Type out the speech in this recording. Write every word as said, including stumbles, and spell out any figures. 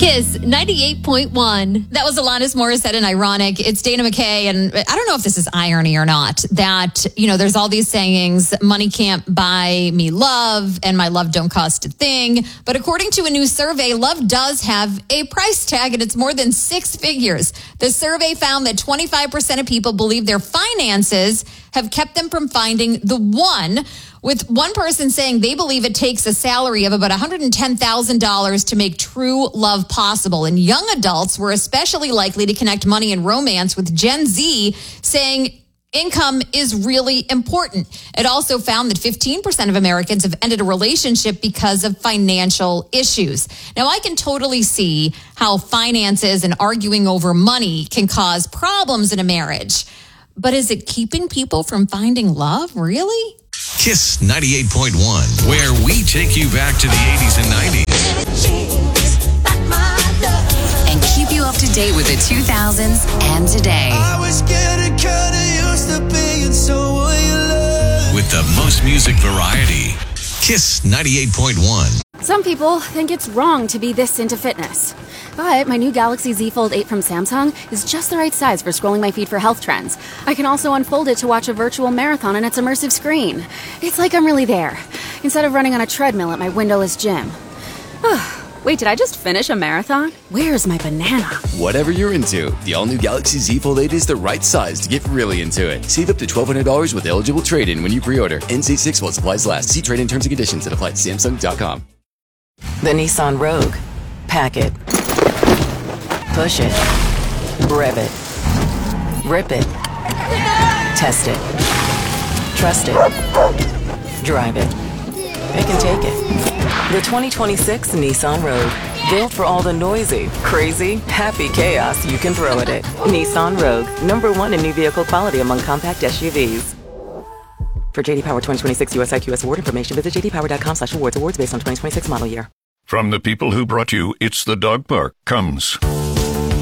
Kiss ninety-eight point one. That was Alanis Morissette and Ironic. It's Dana McKay. And I don't know if this is irony or not, that, you know, there's all these sayings, money can't buy me love and my love don't cost a thing. But according to a new survey, love does have a price tag and it's more than six figures. The survey found that twenty-five percent of people believe their finances have kept them from finding the one, with one person saying they believe it takes a salary of about one hundred ten thousand dollars to make true love possible. And young adults were especially likely to connect money and romance, with Gen Z saying income is really important. It also found that fifteen percent of Americans have ended a relationship because of financial issues. Now, I can totally see how finances and arguing over money can cause problems in a marriage. But is it keeping people from finding love, really? Kiss ninety-eight point one, where we take you back to the eighties and nineties. And keep you up to date with the two thousands and today. I was getting kinda used to being someone you love. With the most music variety. Kiss ninety-eight point one. Some people think it's wrong to be this into fitness. But my new Galaxy Z Fold eight from Samsung is just the right size for scrolling my feed for health trends. I can also unfold it to watch a virtual marathon on its immersive screen. It's like I'm really there, instead of running on a treadmill at my windowless gym. Wait, did I just finish a marathon? Where's my banana? Whatever you're into, the all-new Galaxy Z Fold eight is the right size to get really into it. Save up to twelve hundred dollars with eligible trade-in when you pre-order. N C six while supplies last. See trade-in terms and conditions at apply at Samsung dot com. The Nissan Rogue. Pack it. Push it. Rev it. Rip it. Test it. Trust it. Drive it. It can take it. The twenty twenty-six Nissan Rogue. Built for all the noisy, crazy, happy chaos you can throw at it. Nissan Rogue. Number one in new vehicle quality among compact S U Vs. For J D Power twenty twenty-six U S I Q S award information, visit j d power dot com slash awards. Awards based on twenty twenty-six model year. From the people who brought you It's the Dog Park comes